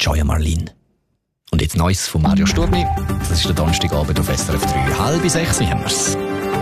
Joya Marlene. Und jetzt Neues von Mario Sturmi. Das ist der Donnerstagabend auf SRF 3. 5:30 haben wir's.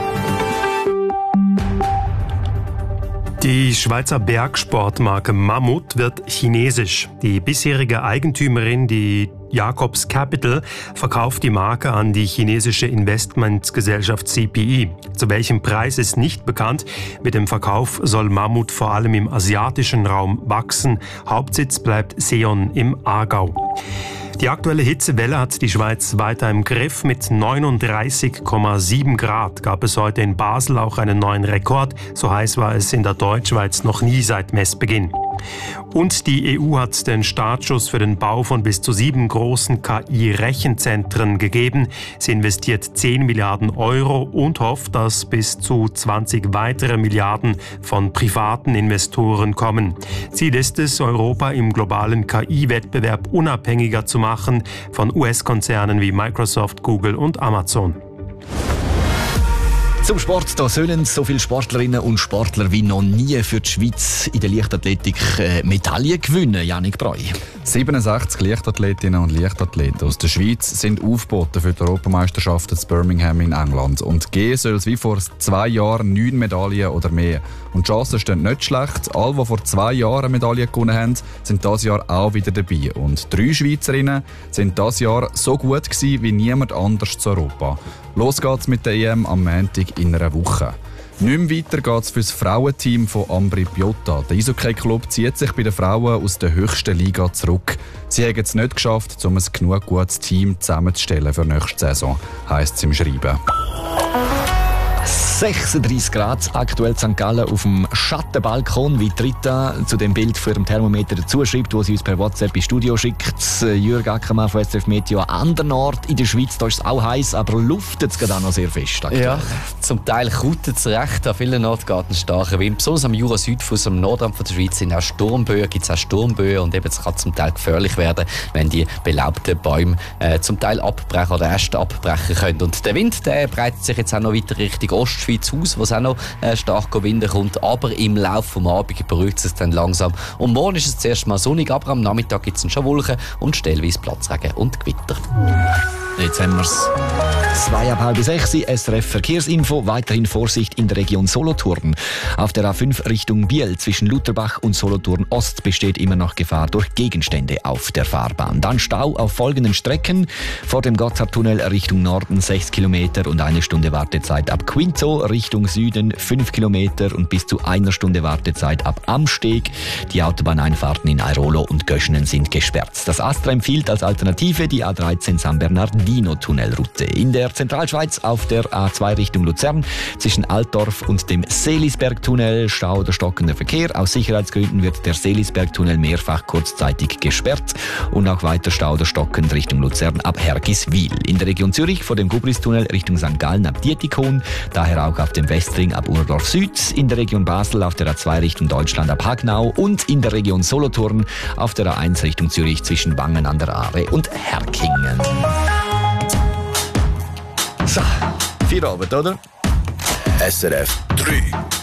Die Schweizer Bergsportmarke Mammut wird chinesisch. Die bisherige Eigentümerin, die Jacobs Capital, verkauft die Marke an die chinesische Investmentgesellschaft CPI. Zu welchem Preis ist nicht bekannt. Mit dem Verkauf soll Mammut vor allem im asiatischen Raum wachsen. Hauptsitz bleibt Seon im Aargau. Die aktuelle Hitzewelle hat die Schweiz weiter im Griff. Mit 39,7 Grad gab es heute in Basel auch einen neuen Rekord. So heiß war es in der Deutschschweiz noch nie seit Messbeginn. Und die EU hat den Startschuss für den Bau von bis zu 7 großen KI-Rechenzentren gegeben. Sie investiert 10 Milliarden Euro und hofft, dass bis zu 20 weitere Milliarden von privaten Investoren kommen. Ziel ist es, Europa im globalen KI-Wettbewerb unabhängiger zu machen von US-Konzernen wie Microsoft, Google und Amazon. Zum Sport, da sollen so viele Sportlerinnen und Sportler wie noch nie für die Schweiz in der Leichtathletik Medaillen gewinnen, Janik Breu. 67 Leichtathletinnen und Leichtathleten aus der Schweiz sind aufgeboten für die Europameisterschaft in Birmingham in England. Und gehen soll es wie vor 2 Jahren 9 Medaillen oder mehr. Und die Chancen stehen nicht schlecht. Alle, die vor 2 Jahren eine Medaille gewonnen haben, sind dieses Jahr auch wieder dabei. Und 3 Schweizerinnen sind dieses Jahr so gut gewesen wie niemand anders zu Europa. Los geht's mit der EM am Montag in einer Woche. Nicht mehr weiter geht's für das Frauenteam von Ambri Piotta. Der Eishockey-Club zieht sich bei den Frauen aus der höchsten Liga zurück. Sie haben es nicht geschafft, um ein genug gutes Team zusammenzustellen für nächste Saison, heisst es im Schreiben. 36 Grad, aktuell St. Gallen auf dem Schattenbalkon, wie Rita zu dem Bild von ihrem Thermometer dazu schreibt, wo sie uns per WhatsApp ins Studio schickt. Jürg Ackermann von SRF Meteo. An anderen Orten in der Schweiz da ist es auch heiß, aber luftet es gerade auch noch sehr fest. Aktuell. Ja, zum Teil krautet es recht. An vielen Orten geht ein starker Wind. Besonders am Jura-Südfuss, am Nordrand der Schweiz, sind auch Sturmböen, gibt es auch Sturmböen und eben, es kann zum Teil gefährlich werden, wenn die belaubten Bäume zum Teil abbrechen oder Äste abbrechen können. Und der Wind, der breitet sich jetzt auch noch weiter Richtung Ostschweiz aus, wo es auch noch stark Wind kommt. Aber im Laufe des Abends beruhigt es dann langsam. Und morgen ist es zuerst mal sonnig, aber am Nachmittag gibt es schon Wolken und stellweise Platzregen und Gewitter. Jetzt haben wir es. 5:30, SRF Verkehrsinfo. Weiterhin Vorsicht in der Region Solothurn. Auf der A5 Richtung Biel zwischen Lutherbach und Solothurn Ost besteht immer noch Gefahr durch Gegenstände auf der Fahrbahn. Dann Stau auf folgenden Strecken. Vor dem Gotthardtunnel Richtung Norden 6 Kilometer und 1 Stunde Wartezeit ab Quinzo. Richtung Süden 5 Kilometer und bis zu 1 Stunde Wartezeit ab Amsteg. Die Autobahneinfahrten in Airolo und Göschenen sind gesperrt. Das ASTRA empfiehlt als Alternative die A13 San Bernardino-Tunnelroute. In der Zentralschweiz auf der A2 Richtung Luzern zwischen Altdorf und dem Seelisbergtunnel Stau oder stockender Verkehr. Aus Sicherheitsgründen wird der Seelisbergtunnel mehrfach kurzzeitig gesperrt und auch weiter Stau oder stockend Richtung Luzern ab Hergiswil. In der Region Zürich vor dem Gubristunnel Richtung St. Gallen ab Dietikon, daher auch auf dem Westring ab Urdorf Süd, in der Region Basel auf der A2 Richtung Deutschland ab Hagnau und in der Region Solothurn auf der A1 Richtung Zürich zwischen Wangen an der Aare und Herkingen. So, Feierabend, oder? SRF 3